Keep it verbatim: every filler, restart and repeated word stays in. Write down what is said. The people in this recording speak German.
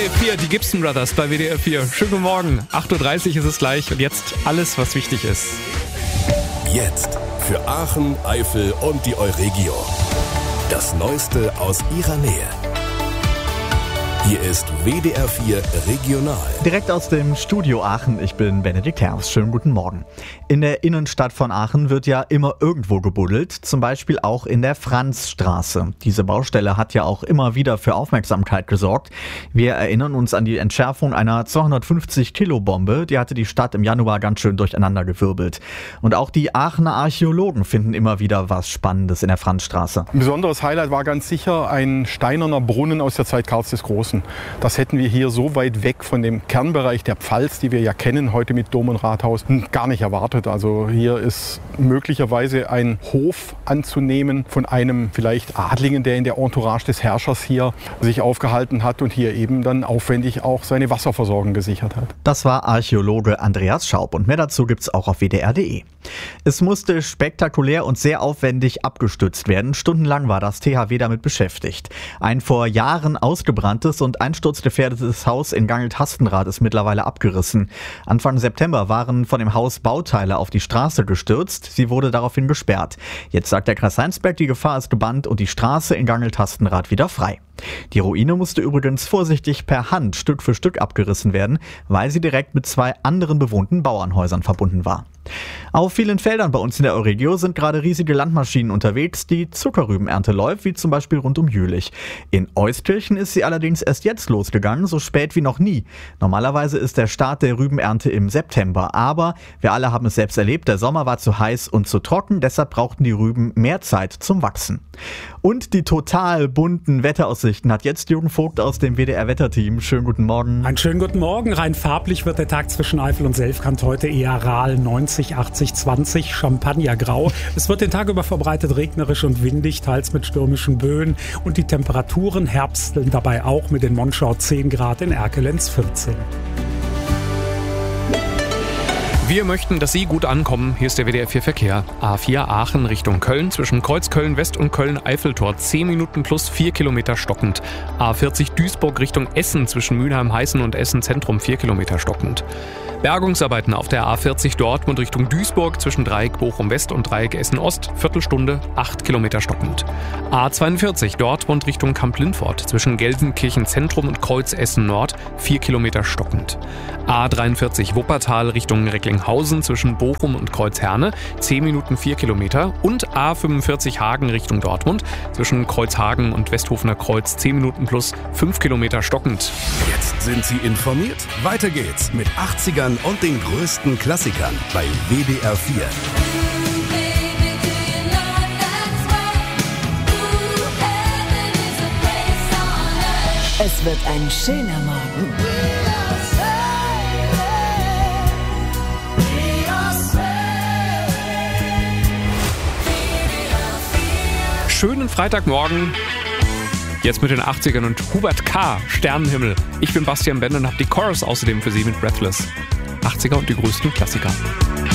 drei, vier, die Gibson Brothers bei W D R vier. Schönen guten Morgen, acht Uhr dreißig ist es gleich und jetzt alles, was wichtig ist. Jetzt für Aachen, Eifel und die Euregio. Das Neueste aus ihrer Nähe. Hier ist W D R vier Regional. Direkt aus dem Studio Aachen, ich bin Benedikt Herbst. Schönen guten Morgen. In der Innenstadt von Aachen wird ja immer irgendwo gebuddelt, zum Beispiel auch in der Franzstraße. Diese Baustelle hat ja auch immer wieder für Aufmerksamkeit gesorgt. Wir erinnern uns an die Entschärfung einer zweihundertfünfzig Kilo Bombe, die hatte die Stadt im Januar ganz schön durcheinandergewirbelt. Und auch die Aachener Archäologen finden immer wieder was Spannendes in der Franzstraße. Ein besonderes Highlight war ganz sicher ein steinerner Brunnen aus der Zeit Karls des Großen. Das hätten wir hier so weit weg von dem Kernbereich der Pfalz, die wir ja kennen, heute mit Dom und Rathaus, gar nicht erwartet. Also hier ist möglicherweise ein Hof anzunehmen von einem vielleicht Adligen, der in der Entourage des Herrschers hier sich aufgehalten hat und hier eben dann aufwendig auch seine Wasserversorgung gesichert hat. Das war Archäologe Andreas Schaub und mehr dazu gibt's auch auf W D R punkt de. Es musste spektakulär und sehr aufwendig abgestützt werden. Stundenlang war das T H W damit beschäftigt. Ein vor Jahren ausgebranntes und einsturzgefährdetes Haus in Gangelt-Hastenrath ist mittlerweile abgerissen. Anfang September waren von dem Haus Bauteile auf die Straße gestürzt. Sie wurde daraufhin gesperrt. Jetzt sagt der Kreis Heinsberg, die Gefahr ist gebannt und die Straße in Gangelt-Hastenrath wieder frei. Die Ruine musste übrigens vorsichtig per Hand Stück für Stück abgerissen werden, weil sie direkt mit zwei anderen bewohnten Bauernhäusern verbunden war. Auf vielen Feldern bei uns in der Euregio sind gerade riesige Landmaschinen unterwegs, die Zuckerrübenernte läuft, wie zum Beispiel rund um Jülich. In Euskirchen ist sie allerdings erst jetzt losgegangen, so spät wie noch nie. Normalerweise ist der Start der Rübenernte im September, aber wir alle haben es selbst erlebt, der Sommer war zu heiß und zu trocken, deshalb brauchten die Rüben mehr Zeit zum Wachsen. Und die total bunten Wetteraussichten hat jetzt Jürgen Vogt aus dem W D R-Wetterteam. Schönen guten Morgen. Einen schönen guten Morgen. Rein farblich wird der Tag zwischen Eifel und Selfkant heute eher Rahl, neunzig, achtzig, zwanzig, Champagnergrau. Es wird den Tag über verbreitet regnerisch und windig, teils mit stürmischen Böen. Und die Temperaturen herbsteln dabei auch mit in Monschau zehn Grad, in Erkelenz vierzehn. Wir möchten, dass Sie gut ankommen. Hier ist der W D R vier Verkehr. A vier Aachen Richtung Köln zwischen Kreuzköln West und Köln-Eiffeltor. zehn Minuten plus vier Kilometer stockend. A vierzig Duisburg Richtung Essen zwischen Mülheim-Heißen und Essen Zentrum vier Kilometer stockend. Bergungsarbeiten auf der A vierzig Dortmund Richtung Duisburg zwischen Dreieck Bochum West und Dreieck Essen Ost. Viertelstunde, acht Kilometer stockend. A zweiundvierzig Dortmund Richtung Kamp-Lindfort zwischen Gelsenkirchen Zentrum und Kreuz Essen Nord. vier Kilometer stockend. A dreiundvierzig Wuppertal Richtung Recklinghausen zwischen Bochum und Kreuzherne. zehn Minuten vier Kilometer. Und A fünfundvierzig Hagen Richtung Dortmund zwischen Kreuzhagen und Westhofener Kreuz. zehn Minuten plus fünf Kilometer stockend. Jetzt sind Sie informiert. Weiter geht's mit achtzigern und den größten Klassikern bei W D R vier. Es wird ein schöner Morgen. Schönen Freitagmorgen. Jetzt mit den achtzigern und Hubert K. Sternenhimmel. Ich bin Bastian Benn und habe die Chorus außerdem für Sie mit Breathless. achtziger und die größten Klassiker.